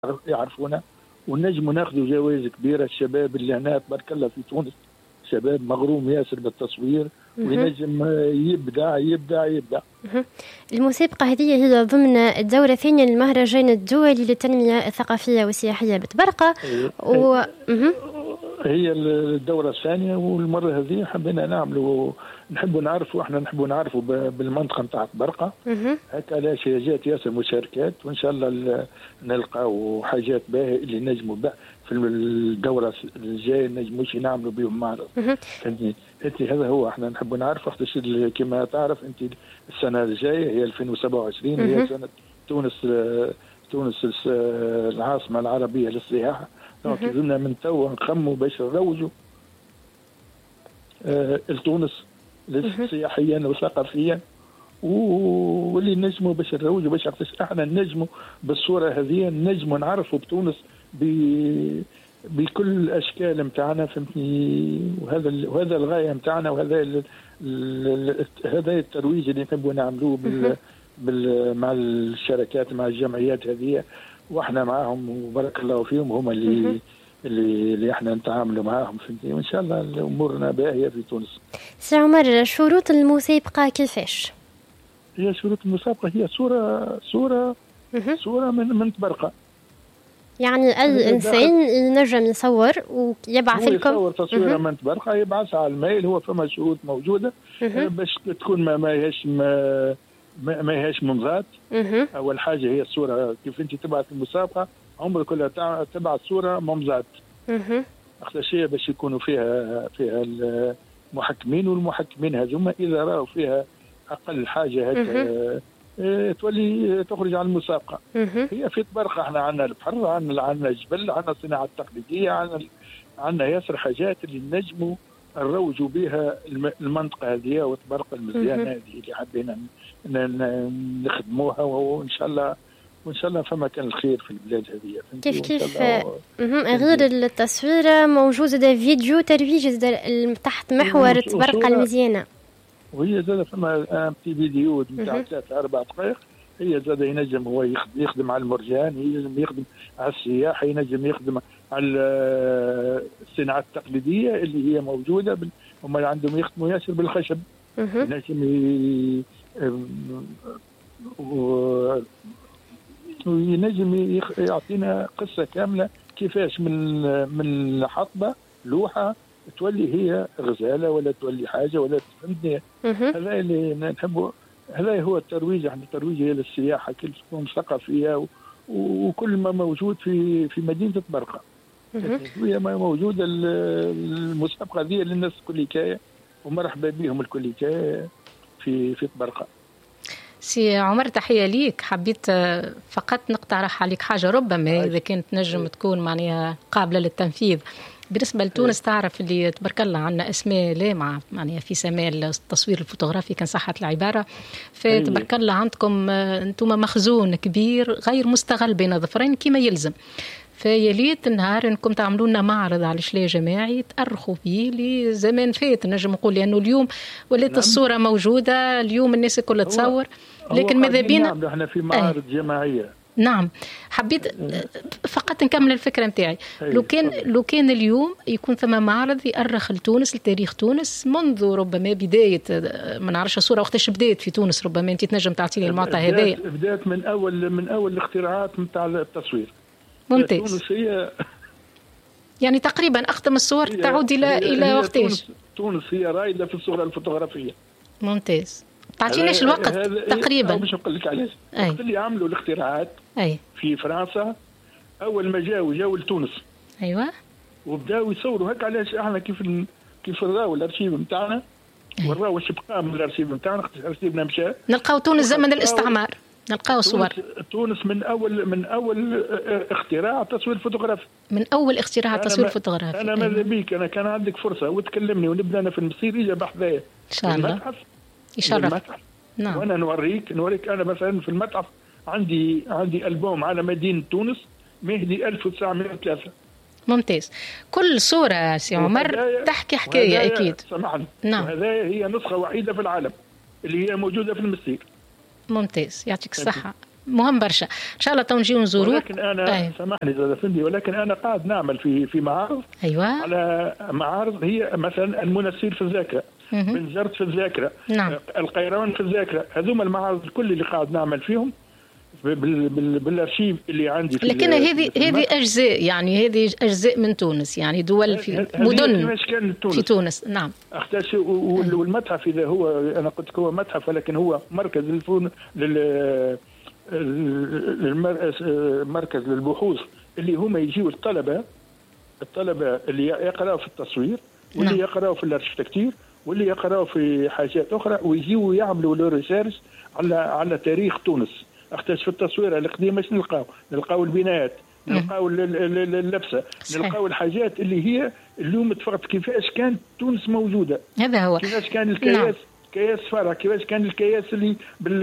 يعرفونا، ونجموا ناخذوا جوائز كبيره. الشباب اللي هنا تبارك الله في تونس شباب مغروم ياسر بالتصوير، وينجم يبدع يبدع يبدع. المسابقة هذه هي ضمن الدورة الثانية للمهرجان الدولي للتنمية الثقافية والسياحية بتبرقة. هي الدورة الثانية، والمرة هذه حبينا نحبوا نعرفوا بالمنطقة نتاع تبرقة. هكا علاش جات ياسر مشاركات، وإن شاء الله نلقاو حاجات باهية اللي نجموا في الدورة الجاية نجموش نعملوا بهم معرض. انت هذا هو احنا نحبوا نعرفوا، كما تعرف انت السنة الجاية هي 2027 هي سنة تونس العاصمة العربية للسياحة. دونك لازمنا من توا نخموا باش نروجوا لتونس سياحيا وثقافيا، واللي نجموا باش نروجوا باش احنا نجموا بالصورة هذه نجموا نعرفوا بتونس بكل الاشكال نتاعنا، فهمتني. وهذا الغايه نتاعنا، وهذا هذا الترويج اللي نحبوا نعملوه مع الشركات مع الجمعيات هذه، واحنا معاهم وبارك الله فيهم، هم اللي احنا نتعاملوا معاهم، فهمتني. وان شاء الله امورنا باهيه في تونس. سي عمر، شروط المسابقه كيفاش؟ هي شروط المسابقه هي صوره من تبرقة. يعني أي إنسان ينجم يصور ويبعث لكم؟ يصور تصويرة من تبرقة يبعثها على الميل. هو فما شروط موجودة باش تكون ما هيش ممزات. أول حاجة هي الصورة، كيف أنت تبعث المسابقة عمرك كلها تبعث صورة ممزات. أخطر شيء باش يكونوا فيها المحكمين، والمحكمين هذوما إذا رأوا فيها أقل حاجة هكا تولي تخرج عن المسابقة. هي في تبرقة احنا عندنا البحر، عندنا الجبل، عندنا الصناعة التقليدية، عندنا ياسر حاجات اللي نجموا نروجوا بها المنطقة هذه وتبرقة المزيانة هذه اللي حبينا نخدموها. وإن شاء الله فما كان الخير في البلاد هذه. كيف غير التصوير موجود فيديو ترويج تحت محور تبرقة المزيانة، وهي زاد فما فيديو نتاع 3-4 دقائق. هي زاد ينجم هو يخدم على المرجان، ينجم يخدم على السياحة، ينجم يخدم على الصناعة التقليدية اللي هي موجودة. هم عندهم يخدموا ياسر بالخشب. ينجم يعطينا قصة كاملة كيفاش من الحطبة لوحة تولي هي غزالة ولا تولي حاجة ولا تفهمني. هذا اللي نحبه، هذا هو الترويج. يعني الترويج هي للسياحة كل تكون ثقافية، وكل ما موجود في مدينة تبرقة. هي ما موجودة المسابقة هذه للناس كليكاية، ومرحبا بهم الكليكاية في تبرقة. سي عمر، تحية ليك. حبيت فقط نقترح عليك حاجة ربما إذا كانت نجم تكون معناها قابلة للتنفيذ. بالنسبة لتونس تعرف اللي تبارك الله عندنا اسماء لامعة معناها في سماء التصوير الفوتوغرافي كان صحة العبارة. فتبارك الله عندكم انتم مخزون كبير غير مستغل بين ظفرين كما يلزم. فيليت النهار انكم تعملوا لنا معرض على شلي جماعي تأرخوا فيه لزمان فات نجم نقول، لانه اليوم ولات الصورة موجودة، اليوم الناس الكل تصور، لكن ماذا بينا احنا في معارض جماعية. نعم، حبيت فقط نكمل الفكرة متاعي. لو كان اليوم يكون ثم معرض يأرخ لتونس لتاريخ تونس منذ ربما بداية، ما نعرفش الصورة وقتاش بداية في تونس، ربما انت تنجم تعطيني المعطى هذايا. بداية من أول الاختراعات متاع التصوير. ممتاز. تونس هي يعني تقريبا أقدم الصور تعود إلى وقتاش؟ تونس هي رائدة في الصورة الفوتوغرافية. ممتاز. تعطيناش الوقت تقريبا؟ مش نقول لك علاش. وقت اللي عملوا الاختراعات في فرنسا، أول ما جاوا لتونس. أيوة. وبداوا يصوروا هكا. علاش احنا كيف نراو الارشيف نتاعنا ونراو واش بقى من الارشيف نتاعنا، ارشيفنا مشى، نلقاو تونس زمن الاستعمار، نلقاو صور تونس من اول اختراع التصوير الفوتوغرافي. من اول اختراع التصوير الفوتوغرافي. انا ماذا بيك، انا كان عندك فرصه وتكلمني ونبدا انا في المصير يجي بحذايا ان شاء الله المتحف يشرف. نعم. وانا نوريك انا مثلا في المتحف عندي البوم على مدينه تونس مهدي 1903. ممتاز. كل صورة سي عمر تحكي حكاية أكيد. سمعني. نعم. وهذا هي نسخة وحيدة في العالم اللي هي موجودة في المسير. ممتاز، يعطيك الصحة. مهم برشا. ان شاء الله تنجي ونزوروك. ولكن انا سامحني زاد فندي، ولكن انا قاعد نعمل في معارض. ايوه، على معارض هي مثلا المنسير في الذاكره، بنزرت في الذاكره، نعم، القيروان في الذاكره، هذوما المعارض الكل اللي قاعد نعمل فيهم بالارشيف اللي عندي. لكن هذه اجزاء، يعني هذه اجزاء من تونس، يعني دول في مدن في تونس. نعم اختاش. والمتحف اذا هو انا قلت لك هو متحف، ولكن هو مركز مركز للبحوث اللي هما يجيوا الطلبه اللي يقراوا في التصوير، واللي يقراوا في الاركتيكتير، واللي يقراوا في حاجات اخرى، ويجيوا يعملوا لو ريسيرش على تاريخ تونس. اختاش في التصوير القديمه شنو نلقاو البنايات، نلقاو اللبسه، نلقاو الحاجات اللي هي اليوم تفرض كيفاش كانت تونس موجوده. هذا هو. كيفاش كان الكياس، كياس فرع، كيفاش كان الكياس اللي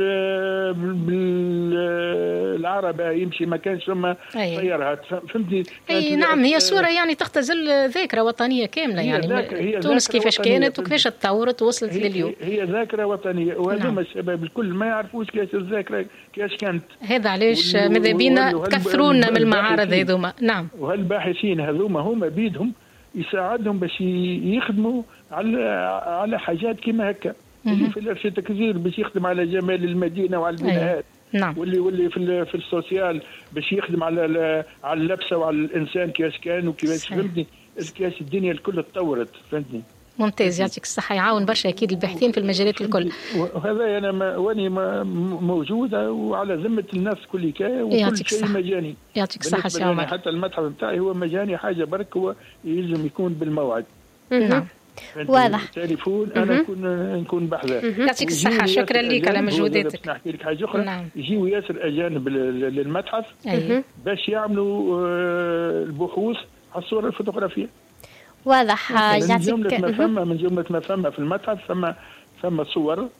بالعربه يمشي، ما كانش فما سيارات، فهمتني؟ اي نعم، هي صوره يعني تختزل ذاكره وطنيه كامله، يعني تونس كيفاش كانت وكيفاش تطورت ووصلت لليوم. هي ذاكره وطنيه، وهذوما الشباب الكل ما يعرفوش كيفاش الذاكره كيفاش كانت. هذا علاش ماذا بينا تكثرونا من المعارض هذوما. نعم، وهالباحثين هذوما هما بيدهم يساعدهم باش يخدموا على حاجات كما هكا، اللي في الاركتيكتور باش يخدم على جمال المدينه وعلى البناءات. نعم. واللي في السوسيال باش يخدم على اللبسه وعلى الانسان كيفاش كان وكيفاش، فهمتني؟ كيفاش الدنيا الكل تطورت، فهمتني؟ ممتاز، يعطيك الصحه. يعاون برشا اكيد الباحثين في المجالات الكل. وهذا انا واني موجوده وعلى ذمه الناس كل كا، وكل شيء مجاني. يعطيك الصحه سي عمر. حتى المتحف نتاعي هو مجاني، حاجه برك هو يلزم يكون بالموعد. نعم واضح. تليفون انا نكون بحذر. يعطيك الصحه، شكرا لك على مجهوداتك. نحكي لك حاجه اخرى. يجيوا ياسر اجانب للمتحف باش يعملوا البحوث على الصور الفوتوغرافيه. واضح. من جمله ما فما في المتحف فما صور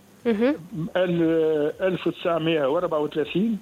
1934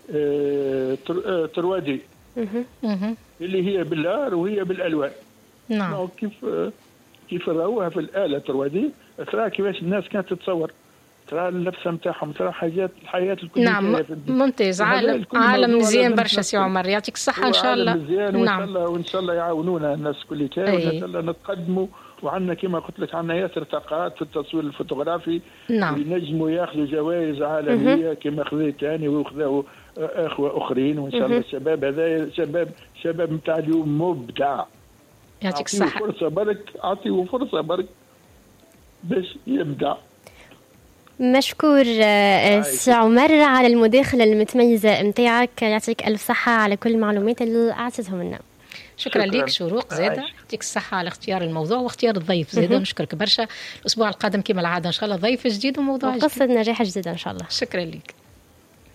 تروادي اللي هي باللار وهي بالالوان. نعم. كيف راوها في الآلة تروادي، ترى كيفاش الناس كانت تتصور، ترى اللبسه نتاعهم، ترى حاجات الحياه الكل. نعم ممتاز. عالم مزيان برشا سي عمر، يعطيك الصحه. ان شاء الله نعم. وان شاء الله يعاونونا الناس كل كا، وان شاء الله نتقدموا. وعندنا كما قلت لك عندنا ياسر طاقات في التصوير الفوتوغرافي. نعم. ينجموا ياخذوا جوائز عالميه كما خذيت ثاني وياخذوا اخوه اخرين. وان شاء الله الشباب هذا شباب نتاع اليوم مبدع. يعطيك الصحة. أعطيه فرصة برك باش يبدع. مشكور سي عمر على المداخلة المتميزة متاعك. يعطيك ألف صحة على كل المعلومات اللي أعطيتهم لنا. شكرا لك شروق زادة، يعطيك الصحة على اختيار الموضوع واختيار الضيف زادة. نشكرك برشا. الأسبوع القادم كما العادة إن شاء الله ضيف جديد وموضوع جديد وقصة نجاح جديدة إن شاء الله. شكرا لك.